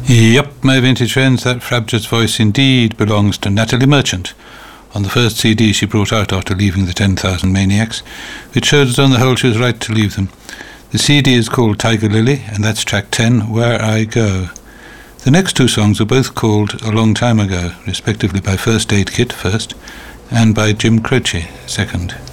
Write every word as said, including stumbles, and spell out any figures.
Yep, my vintage friends, that frabjous voice indeed belongs to Natalie Merchant, on the first C D she brought out after leaving the ten thousand Maniacs, which showed that on the whole she was right to leave them. The C D is called Tiger Lily, and that's track ten, Where I Go. The next two songs are both called A Long Time Ago, respectively by First Aid Kit first, and by Jim Croce second.